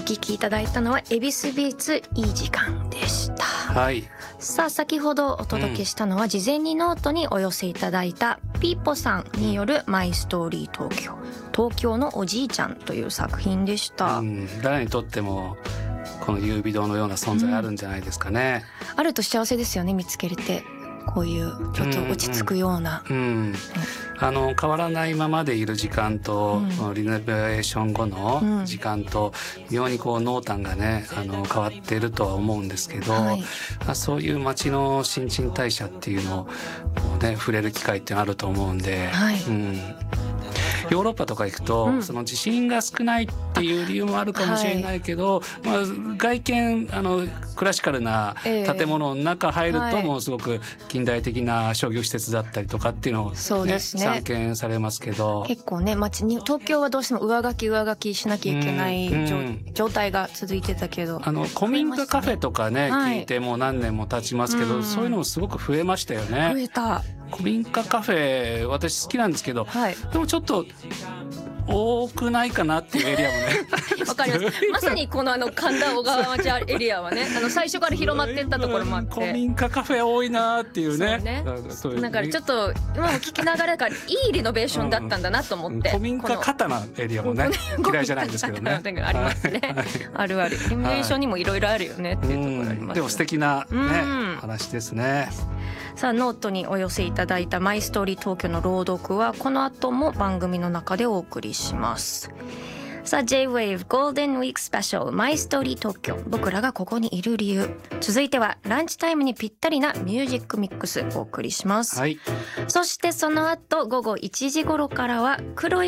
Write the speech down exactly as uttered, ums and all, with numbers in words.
聴きいただいたのは恵比寿ビーツいい時間でした。 はい。 さあ先ほどお届けしたのは、うん、事前にノートにお寄せいただいたピーポさんによるマイストーリー東京、東京のおじいちゃんという作品でした。 うん、誰にとってもこの優美堂のような存在あるんじゃないですかね、 うん、あると幸せですよね。見つけれてこういうちょっと落ち着くような、 うんうんうん、あの変わらないままでいる時間と、うん、リノベーション後の時間と、うん、妙にこう濃淡がねあの変わっているとは思うんですけど、はい、そういう街の新陳代謝っていうのを、ね、触れる機会ってあると思うんで、はい、うん、ヨーロッパとか行くと、うん、その地震が少ないっていう理由もあるかもしれないけど、はい、まあ、外見あのクラシカルな建物の中入ると、えー、もうすごく近代的な商業施設だったりとかっていうのを、ね、そうですね、散見されますけど、 結構ね街に東京はどうしても上書き上書きしなきゃいけない、うんうん、状態が続いてたけど、 あの古民家カフェとかね、はい、聞いてもう何年も経ちますけど、うん、そういうのもすごく増えましたよね。 増えた。 古民家カフェ私好きなんですけど、はい、でもちょっと多くないかなっていうエリアもねわかります。まさにこのあの神田小川町エリアはね、あの最初から広まっていったところもあって、 古民家カフェ多いなっていうね。 そうね。だからちょっと今も聞きながらからいいリノベーションだったんだなと思って、うん、 古民家過多なエリアもね嫌いじゃないんですけどね。 ありますね。はい、あるある。リノベーションにもいろいろあるよねっていうところあります、ね。 でも素敵なね話ですね。 さあノートにお寄せいただいたマイストーリー東京の朗読はこの後も番組の中でお送りします。さあ J-Wave ゴールデンウィークスペシャルマイストーリー東京、僕らがここにいる理由。続いてはランチタイムにぴったりなミュージックミックスお送りします、はい、そしてその後午後いちじ頃からは黒い